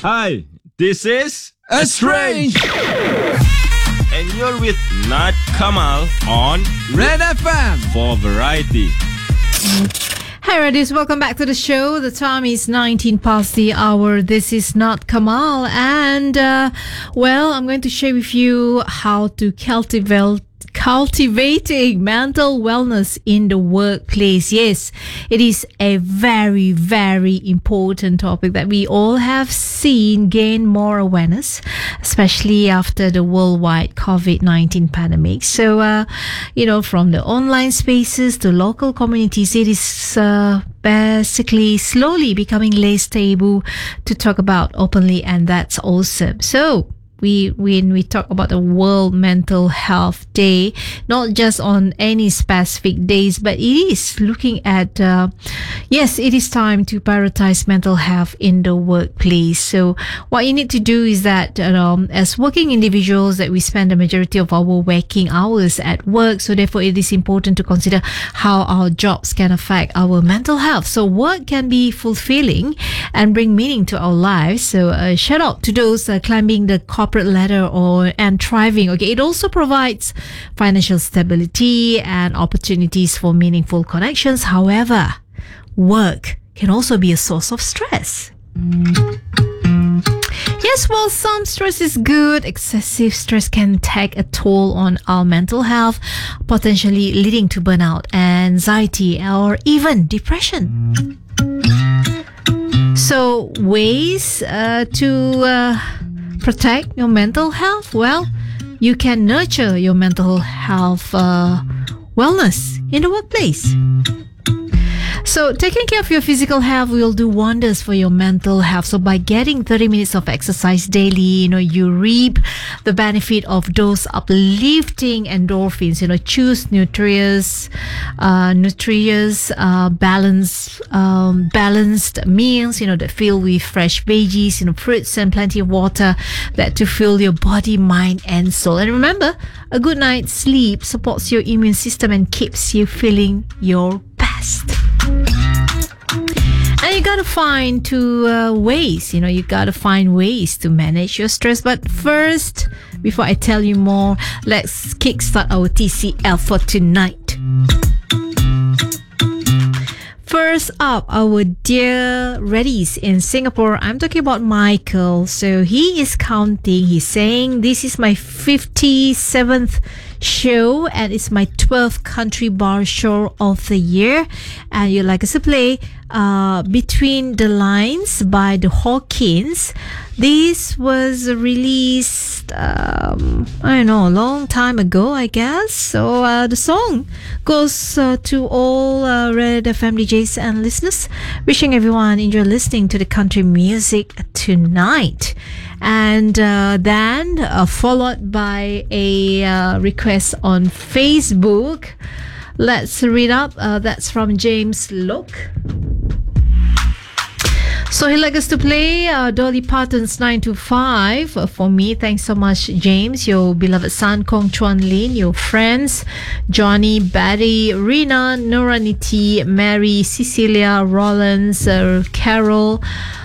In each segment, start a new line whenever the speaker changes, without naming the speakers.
Hi, this is
Estrange,
and you're with Nat Kamal on
Red FM.
for variety.
Hi, Reddies. Welcome back to the show. The time is 19 past the hour. This is not Kamal. And, I'm going to share with you how to cultivating mental wellness in the workplace. Yes, it is a very, very important topic that we all have seen gain more awareness, especially after the worldwide COVID-19 pandemic. So, from the online spaces to local communities, it is basically slowly becoming less taboo to talk about openly, and that's awesome. So, when we talk about the World Mental Health Day, not just on any specific days, but it is looking at, it is time to prioritize mental health in the workplace. So what you need to do is that as working individuals, that we spend the majority of our working hours at work. So therefore, it is important to consider how our jobs can affect our mental health. So work can be fulfilling and bring meaning to our lives. So shout out to those climbing the corporate ladder and thriving. Okay, it also provides financial stability and opportunities for meaningful connections. However, work can also be a source of stress. Yes, while some stress is good, excessive stress can take a toll on our mental health, potentially leading to burnout, anxiety, or even depression. So, ways to protect your mental health? Well, you can nurture your mental health wellness in the workplace. So taking care of your physical health will do wonders for your mental health. So by getting 30 minutes of exercise daily, you reap the benefit of those uplifting endorphins. Choose balanced meals, that fill with fresh veggies, fruits and plenty of water, that to fill your body, mind and soul. And remember, a good night's sleep supports your immune system and keeps you feeling your best. And you gotta find ways to manage your stress. But first, before I tell you more, let's kickstart our TCL for tonight. First up, our dear Reddies in Singapore. I'm talking about Michael. So he is counting. He's saying, this is my 57th show and it's my 12th country bar show of the year. And you'd like us to play Between the Lines by the Hawkins. This was released, a long time ago, I guess. So the song goes to all Red FM DJs and listeners. Wishing everyone enjoy listening to the country music tonight. And then followed by a request on Facebook. Let's read up. That's from James Look. So he'd like us to play Dolly Parton's 9 to 5 for me. Thanks so much, James. Your beloved son, Kong Chuan Lin. Your friends, Johnny, Betty, Rina, Noraniti, Mary, Cecilia, Rollins, Carol,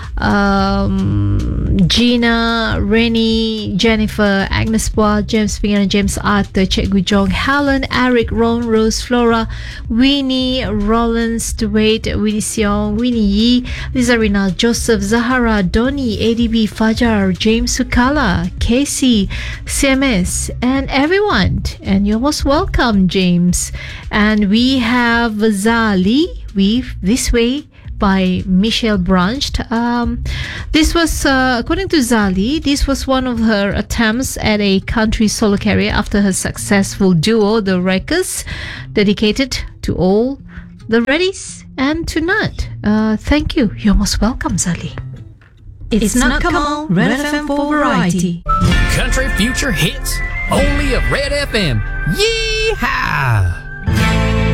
Gina, Rennie, Jennifer, Agnes Boa, James Pingan, James Arthur, Cik Gujong, Helen, Eric, Ron, Rose, Flora, Winnie, Rollins, Dwayne, Winnie Seong, Winnie Yi, Lizarina, Joseph, Zahara, Donnie, ADB, Fajar, James Sukala, Casey, CMS, and everyone. And you're most welcome, James. And we have Zali with This Way by Michelle Branch. This was, according to Zali, this was one of her attempts at a country solo career after her successful duo, The Wreckers, dedicated to all the Reddies and to Nat. Thank you. You're most welcome, Zali. It's not Kamal, Red FM for variety.
Country future hits, only of Red FM. Yeehaw!